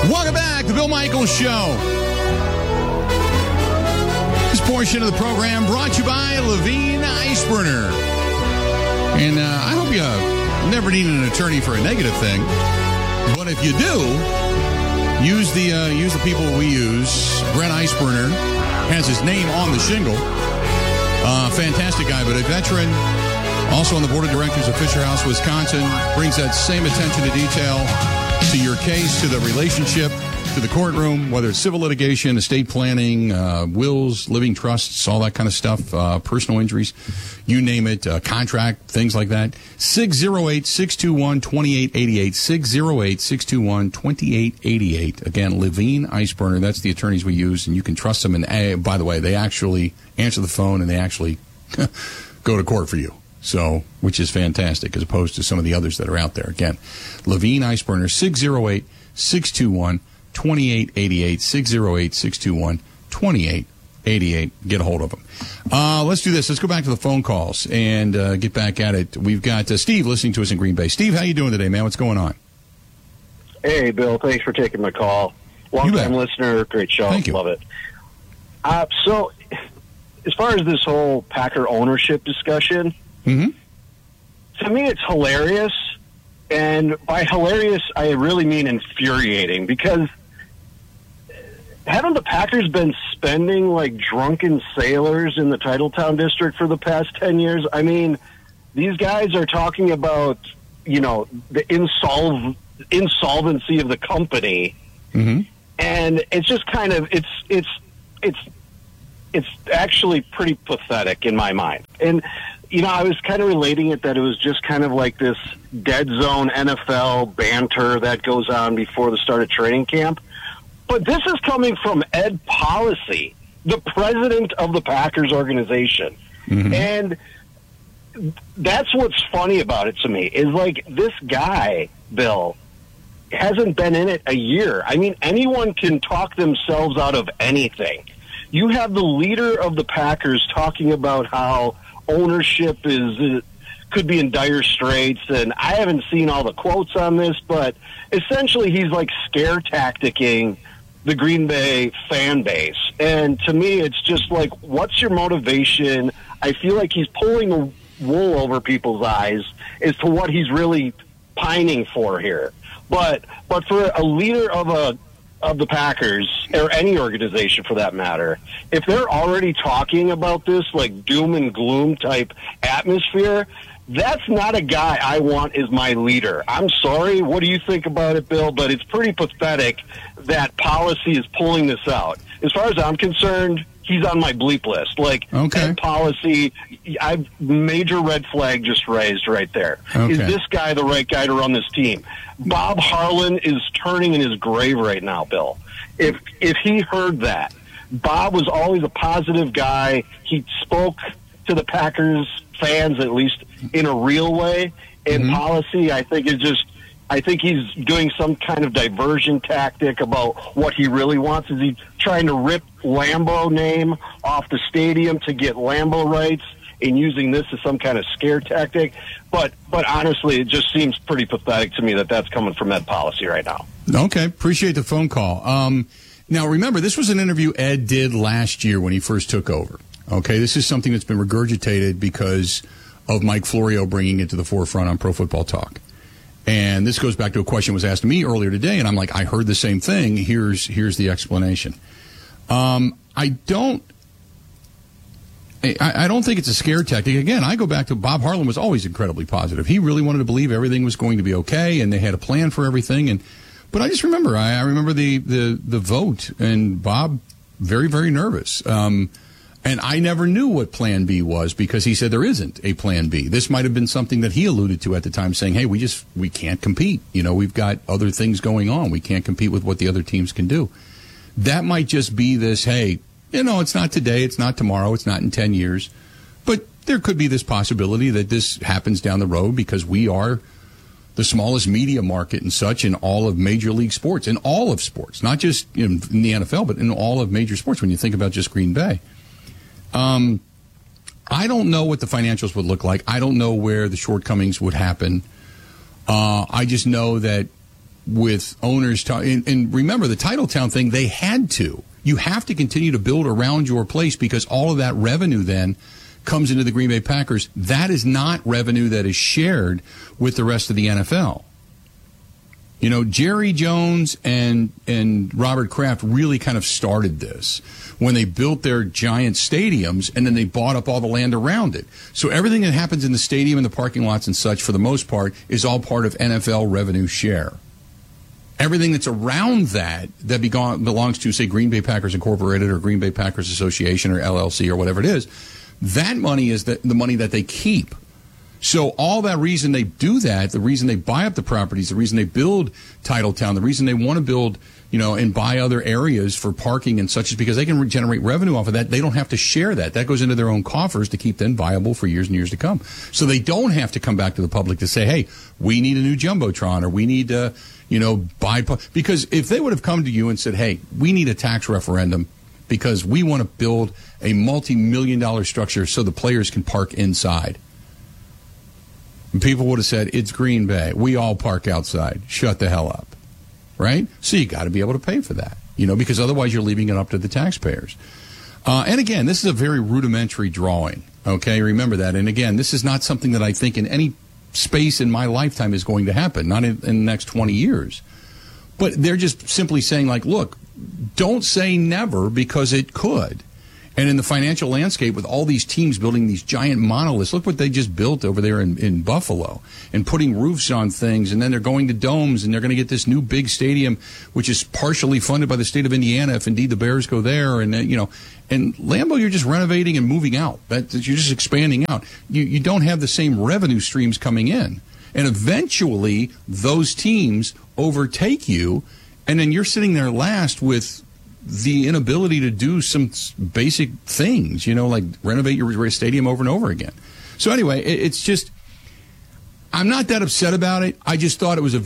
Welcome back, the Bill Michaels Show. This portion of the program brought to you by Levine Ice Burner. And I hope you never need an attorney for a negative thing. But if you do, use the people we use. Brent Iceburner has his name on the shingle. Fantastic guy, but a veteran. Also on the board of directors of Fisher House, Wisconsin. Brings that same attention to detail to your case, to the relationship, to the courtroom, whether it's civil litigation, estate planning, wills, living trusts, all that kind of stuff, personal injuries, you name it, contract, things like that. 608-621-2888, 608-621-2888. Again, Levine Iceburner, that's the attorneys we use, and you can trust them. And by the way, they actually answer the phone and they actually go to court for you. So, which is fantastic as opposed to some of the others that are out there. Again, Levine Iceburner, 608-621-2888, 608-621-2888. Get a hold of them. Let's do this. Let's go back to the phone calls and get back at it. We've got Steve listening to us in Green Bay. Steve, how you doing today, man? What's going on? Hey, Bill. Thanks for taking my call. Long-time listener. Great show. Thank you. Love it. So, as far as this whole Packer ownership discussion, to me it's hilarious. And by hilarious, I really mean infuriating, because haven't the Packers been spending like drunken sailors in the Titletown district for the past 10 years? I mean, these guys are talking about, the insolvency of the company. And it's just kind of, it's actually pretty pathetic in my mind. And, I was kind of relating it that it was just kind of like this dead zone NFL banter that goes on before the start of training camp. But this is coming from Ed Policy, the president of the Packers organization. And that's what's funny about it to me, is like this guy, Bill, hasn't been in it a year. I mean, anyone can talk themselves out of anything. You have the leader of the Packers talking about how ownership could be in dire straits, and I haven't seen all the quotes on this, but essentially he's like scare tacticking the Green Bay fan base. And to me, it's just like, what's your motivation? I feel like he's pulling the wool over people's eyes as to what he's really pining for here. But for a leader of the Packers, or any organization for that matter, if they're already talking about this like doom and gloom type atmosphere, that's not a guy I want as my leader. I'm sorry. What do you think about it, Bill? But it's pretty pathetic that Policy is pulling this out. As far as I'm concerned, he's on my bleep list. Like, that Policy, I've major red flag just raised right there. Is this guy the right guy to run this team? Bob Harlan is turning in his grave right now, Bill. If he heard that, Bob was always a positive guy. He spoke to the Packers fans, at least in a real way. And Policy, I think he's doing some kind of diversion tactic about what he really wants. Is he trying to rip Lambeau name off the stadium to get Lambeau rights and using this as some kind of scare tactic? But honestly, it just seems pretty pathetic to me that that's coming from Ed Policy right now. Okay, appreciate the phone call. Now, remember, this was an interview Ed did last year when he first took over. Okay, this is something that's been regurgitated because of Mike Florio bringing it to the forefront on Pro Football Talk. And this goes back to a question that was asked to me earlier today, and I'm like, I heard the same thing. Here's the explanation. I don't think it's a scare tactic. Again, I go back to Bob Harlan was always incredibly positive. He really wanted to believe everything was going to be okay, and they had a plan for everything. But I just remember, I remember the vote, and Bob very, very nervous. And I never knew what Plan B was, because he said there isn't a Plan B. This might have been something that he alluded to at the time, saying, hey, we can't compete. We've got other things going on. We can't compete with what the other teams can do. That might just be this, hey, it's not today, it's not tomorrow, it's not in 10 years. But there could be this possibility that this happens down the road, because we are the smallest media market and such in all of major league sports, in all of sports, not just in the NFL, but in all of major sports when you think about just Green Bay. I don't know what the financials would look like. I don't know where the shortcomings would happen. I just know that with owners. And remember, the Titletown thing, they had to. You have to continue to build around your place because all of that revenue then comes into the Green Bay Packers. That is not revenue that is shared with the rest of the NFL. You know, Jerry Jones and Robert Kraft really kind of started this when they built their giant stadiums and then they bought up all the land around it. So everything that happens in the stadium and the parking lots and such, for the most part, is all part of NFL revenue share. Everything that's around that belongs to, say, Green Bay Packers Incorporated or Green Bay Packers Association or LLC or whatever it is, that money is the money that they keep. So all that reason they do that, the reason they buy up the properties, the reason they build Titletown, the reason they want to build, you know, and buy other areas for parking and such is because they can generate revenue off of that. They don't have to share that. That goes into their own coffers to keep them viable for years and years to come. So they don't have to come back to the public to say, hey, we need a new Jumbotron or we need to, you know, buy. Because if they would have come to you and said, hey, we need a tax referendum because we want to build a multi-million-dollar structure so the players can park inside. People would have said, it's Green Bay. We all park outside. Shut the hell up. Right? So you got to be able to pay for that, you know, because otherwise you're leaving it up to the taxpayers. And again, this is a very rudimentary drawing. Okay? Remember that. And again, this is not something that I think in any space in my lifetime is going to happen, not in the next 20 years. But they're just simply saying, like, look, don't say never because it could. And in the financial landscape, with all these teams building these giant monoliths, look what they just built over there in Buffalo and putting roofs on things. And then they're going to domes and they're going to get this new big stadium, which is partially funded by the state of Indiana, if indeed the Bears go there. And, you know, and Lambeau, you're just renovating and moving out. You're just expanding out. You don't have the same revenue streams coming in. And eventually those teams overtake you. And then you're sitting there last with the inability to do some basic things, you know, like renovate your stadium over and over again. So anyway, it's just, I'm not that upset about it. I just thought it was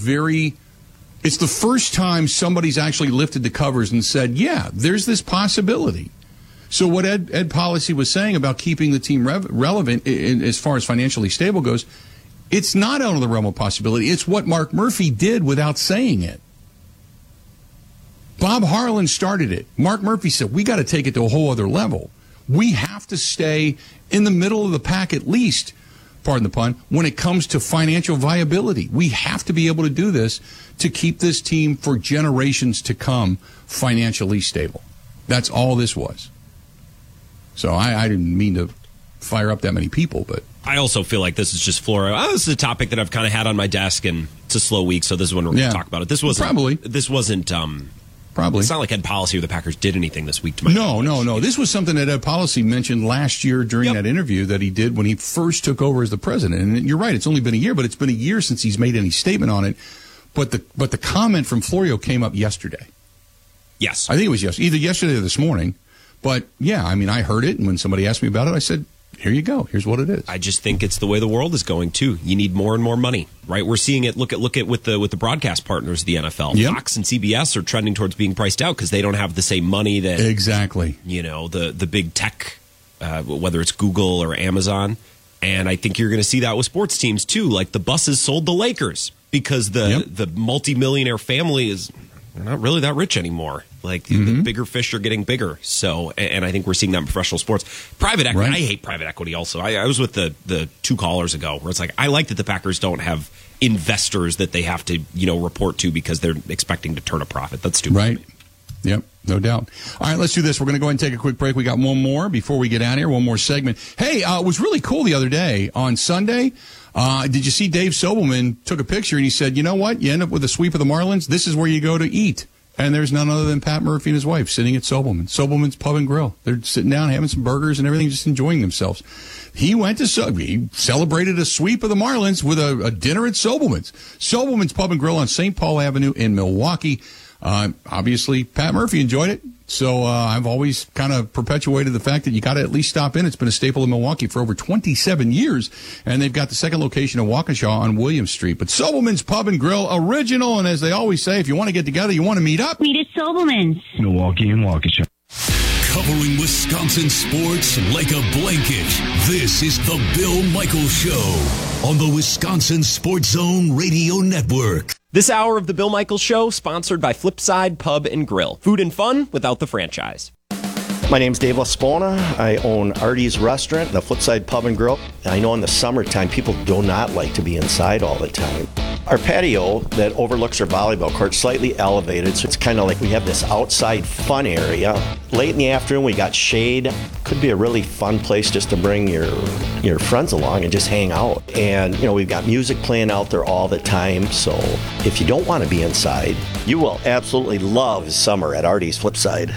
it's the first time somebody's actually lifted the covers and said, yeah, there's this possibility. So what Ed Policy was saying about keeping the team relevant as far as financially stable goes, it's not out of the realm of possibility. It's what Mark Murphy did without saying it. Bob Harlan started it. Mark Murphy said, we got to take it to a whole other level. We have to stay in the middle of the pack at least, pardon the pun, when it comes to financial viability. We have to be able to do this to keep this team for generations to come financially stable. That's all this was. So I didn't mean to fire up that many people, but I also feel like this is just Flora. This is a topic that I've kind of had on my desk, and it's a slow week, so this is when we're going to talk about it. This wasn't Probably. It's not like Ed Policy or the Packers did anything this week to my knowledge. No. This was something that Ed Policy mentioned last year during that interview that he did when he first took over as the president. And you're right, it's only been a year, but it's been a year since he's made any statement on it. But the comment from Florio came up yesterday. Yes. I think it was either yesterday or this morning. But, yeah, I mean, I heard it, and when somebody asked me about it, I said, here you go. Here's what it is. I just think it's the way the world is going, too. You need more and more money, right? We're seeing it. Look at with the broadcast partners of the NFL. Yep. Fox and CBS are trending towards being priced out because they don't have the same money that exactly. You know, the big tech, whether it's Google or Amazon. And I think you're going to see that with sports teams too. Like the buses sold the Lakers because the multimillionaire family is not really that rich anymore. Like the bigger fish are getting bigger. So, and I think we're seeing that in professional sports. Private equity. Right. I hate private equity also. I was with the two callers ago where it's like, I like that the Packers don't have investors that they have to, report to because they're expecting to turn a profit. That's stupid. Right. Yep. No doubt. All right, let's do this. We're going to go ahead and take a quick break. We got one more before we get out of here. One more segment. Hey, it was really cool the other day on Sunday. Did you see Dave Sobelman took a picture and he said, you know what? You end up with a sweep of the Marlins. This is where you go to eat. And there's none other than Pat Murphy and his wife sitting at Sobelman's Pub and Grill. They're sitting down, having some burgers and everything, just enjoying themselves. He celebrated a sweep of the Marlins with a dinner at Sobelman's Pub and Grill on St. Paul Avenue in Milwaukee. Obviously, Pat Murphy enjoyed it. So I've always kind of perpetuated the fact that you got to at least stop in. It's been a staple in Milwaukee for over 27 years. And they've got the second location in Waukesha on William Street. But Sobelman's Pub and Grill, original. And as they always say, if you want to get together, you want to meet up. Meet at Sobelman's. Milwaukee and Waukesha. Covering Wisconsin sports like a blanket. This is the Bill Michaels Show on the Wisconsin Sports Zone Radio Network. This hour of the Bill Michaels Show, sponsored by Flipside Pub and Grill. Food and fun without the franchise. My name's Dave Laspona. I own Artie's Restaurant, the Flipside Pub and Grill. I know in the summertime, people do not like to be inside all the time. Our patio that overlooks our volleyball court is slightly elevated, so it's kind of like we have this outside fun area. Late in the afternoon, we got shade. Could be a really fun place just to bring your friends along and just hang out. And, we've got music playing out there all the time, so if you don't want to be inside, you will absolutely love summer at Artie's Flipside.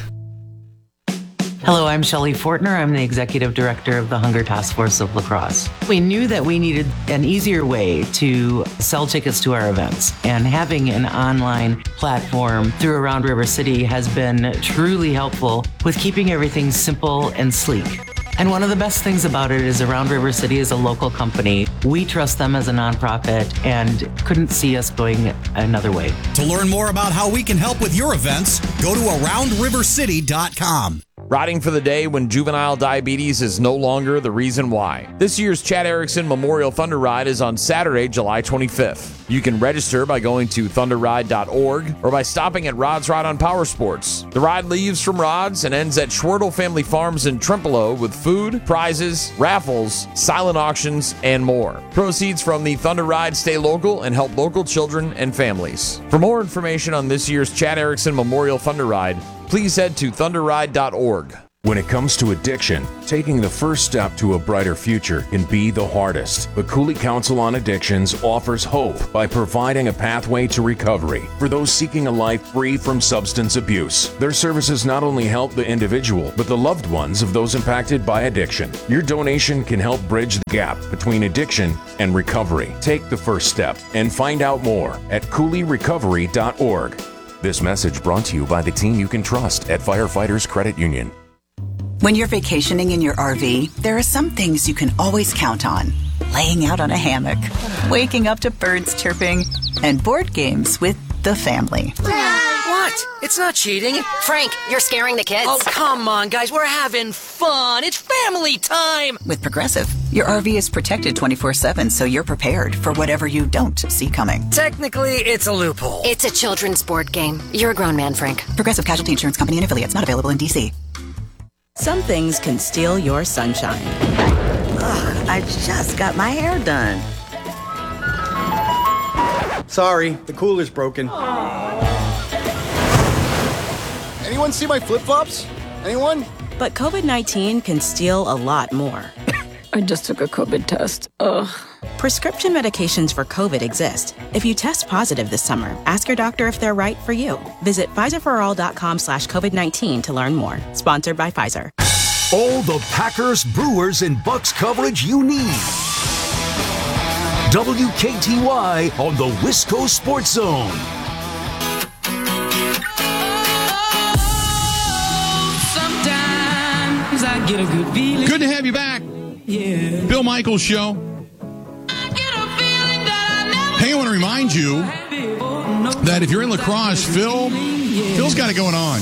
Hello, I'm Shelley Fortner. I'm the Executive Director of the Hunger Task Force of La Crosse. We knew that we needed an easier way to sell tickets to our events, and having an online platform through Around River City has been truly helpful with keeping everything simple and sleek. And one of the best things about it is Around River City is a local company. We trust them as a nonprofit and couldn't see us going another way. To learn more about how we can help with your events, go to AroundRiverCity.com. Riding for the day when juvenile diabetes is no longer the reason why. This year's Chad Erickson Memorial Thunder Ride is on Saturday, July 25th. You can register by going to thunderride.org or by stopping at Rod's Ride on Power Sports. The ride leaves from Rod's and ends at Schwertle Family Farms in Trempealeau with food, prizes, raffles, silent auctions, and more. Proceeds from the Thunder Ride stay local and help local children and families. For more information on this year's Chad Erickson Memorial Thunder Ride, please head to thunderride.org. When it comes to addiction, taking the first step to a brighter future can be the hardest. But Cooley Council on Addictions offers hope by providing a pathway to recovery for those seeking a life free from substance abuse. Their services not only help the individual, but the loved ones of those impacted by addiction. Your donation can help bridge the gap between addiction and recovery. Take the first step and find out more at CooleyRecovery.org. This message brought to you by the team you can trust at Firefighters Credit Union. When you're vacationing in your RV, there are some things you can always count on. Laying out on a hammock, waking up to birds chirping, and board games with the family. What? It's not cheating. Frank, you're scaring the kids. Oh, come on, guys. We're having fun. It's family time. With Progressive, your RV is protected 24/7, so you're prepared for whatever you don't see coming. Technically, it's a loophole. It's a children's board game. You're a grown man, Frank. Progressive Casualty Insurance Company and affiliates, not available in D.C. Some things can steal your sunshine. Ugh, I just got my hair done. Sorry, the cooler's broken. Anyone see my flip-flops? Anyone? But COVID-19 can steal a lot more. I just took a COVID test. Ugh. Prescription medications for COVID exist. If you test positive this summer, ask your doctor if they're right for you. Visit PfizerForAll.com/COVID-19 to learn more. Sponsored by Pfizer. All the Packers, Brewers, and Bucks coverage you need. WKTY on the Wisco Sports Zone. Sometimes I get a good feeling. Good to have you back. Yeah. Bill Michaels Show. Hey, I want to remind you that if you're in La Crosse, Phil's got it going on.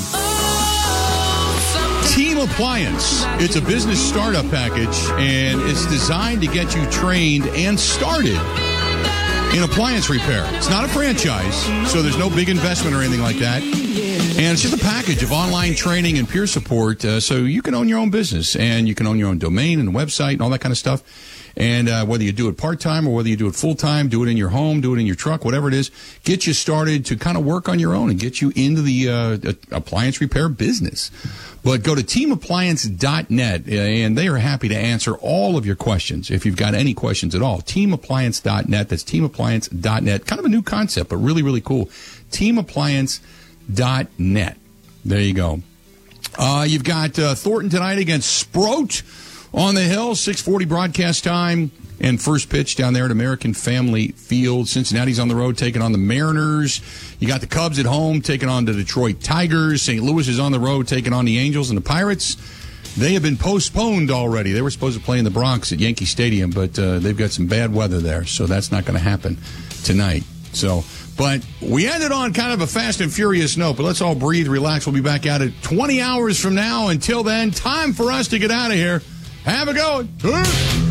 Team Appliance. It's a business startup package, and it's designed to get you trained and started in appliance repair. It's not a franchise, so there's no big investment or anything like that. And it's just a package of online training and peer support, so you can own your own business, and you can own your own domain and website and all that kind of stuff. And whether you do it part-time or whether you do it full-time, do it in your home, do it in your truck, whatever it is, get you started to kind of work on your own and get you into the appliance repair business. But go to teamappliance.net, and they are happy to answer all of your questions if you've got any questions at all. Teamappliance.net. That's teamappliance.net. Kind of a new concept, but really, really cool. Teamappliance.net. There you go. You've got Thornton tonight against Sproat on the Hill, 6:40 broadcast time, and first pitch down there at American Family Field. Cincinnati's on the road taking on the Mariners. You got the Cubs at home taking on the Detroit Tigers. St. Louis is on the road taking on the Angels and the Pirates. They have been postponed already. They were supposed to play in the Bronx at Yankee Stadium, but they've got some bad weather there, so that's not going to happen tonight. But we ended on kind of a fast and furious note, but let's all breathe, relax. We'll be back at it 20 hours from now. Until then, time for us to get out of here. Have a go.